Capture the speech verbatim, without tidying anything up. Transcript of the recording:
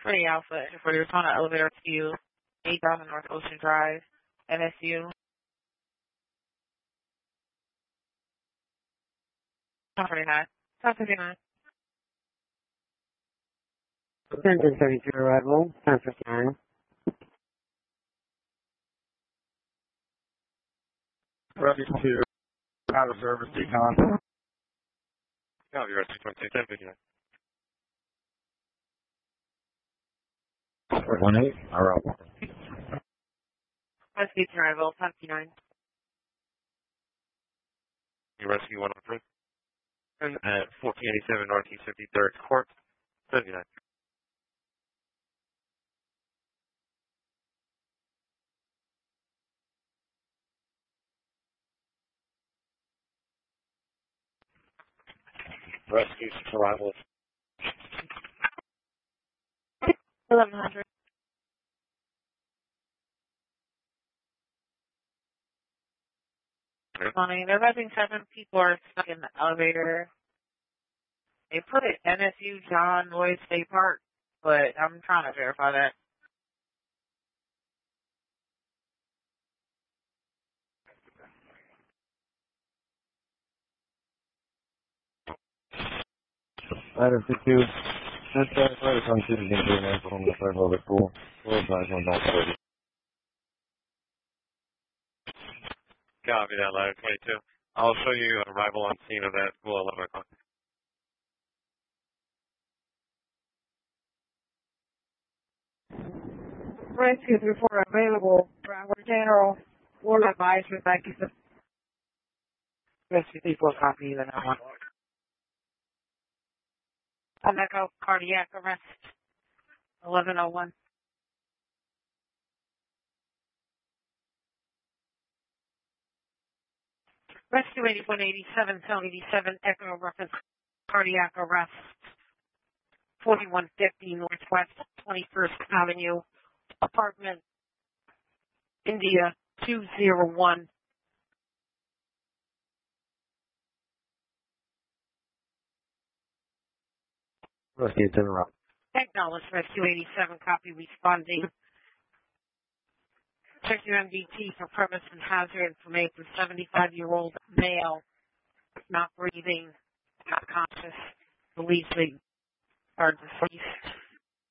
Three Alpha for your Daytona Elevator Q, eight thousand North Ocean Drive, N S U. Top thirty-nine. Top fifty-nine. Attention thirty-two arrival, ten fifty-nine. Ready to out of service decon. Yeah, you're at two twenty-two, ten fifty-nine. One eight, arrival. Rescue arrival, ten fifty-nine. You rescue one oh three. And at fourteen eighty-seven Northeast fifty-third Court, seventy-nine. Rescue arrival. eleven hundred. Funny, they're letting seven people are stuck in the elevator. They put it N S U John Lloyd State Park, but I'm trying to verify that. Ladder fifty-two. That's that right on Tuesday and from the third level pool. Four five one down thirty. Copy that, ladder twenty-two. I'll show you arrival on scene of that pool eleven o'clock. Rescue report available. Driver General, Florida Advisor, thank you, sir. Rescue people copy the number. I'm going to go cardiac arrest, eleven oh one. Rescue eighty-one eighty-seven, Cell eighty-seven, Echo reference cardiac arrest, forty-one fifty Northwest twenty-first Avenue, apartment, India two oh one. Rescue ten around. Acknowledge Rescue eighty-seven, copy responding. Check your M D T for premise and hazard information. seventy-five-year-old male, not breathing, not conscious, believes they are deceased.